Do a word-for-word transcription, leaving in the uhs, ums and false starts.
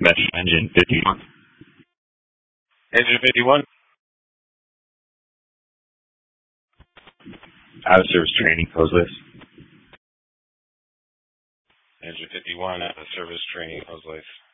Metro engine fifty-one. Engine fifty-one. Out of service training, close list. Engine fifty-one, out of service training, close list.